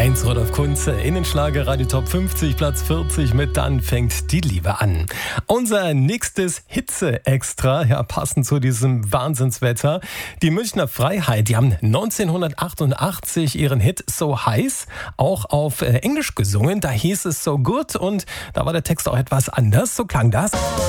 Heinz Rudolf Kunze, Innenschlager Radio Top 50, Platz 40 mit Dann fängt die Liebe an. Unser nächstes Hitze-Extra, ja passend zu diesem Wahnsinnswetter. Die Münchner Freiheit, die haben 1988 ihren Hit So Heiß auch auf Englisch gesungen. Da hieß es So Good und da war der Text auch etwas anders. So klang das.